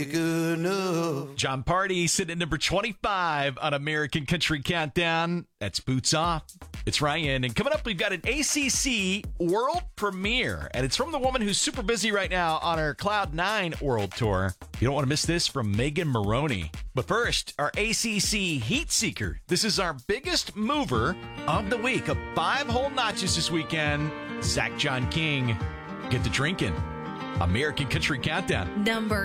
Good enough. John Party sitting at number 25 on American Country Countdown. That's Boots Off. It's Ryan. And coming up, we've got an ACC world premiere. And it's from the woman who's super busy right now on her Cloud 9 world tour. You don't want to miss this from Megan Maroney. But first, our ACC Heat Seeker. This is our biggest mover of the week. Up 5 whole notches this weekend. Zach John King. Get to drinking. American Country Countdown. Number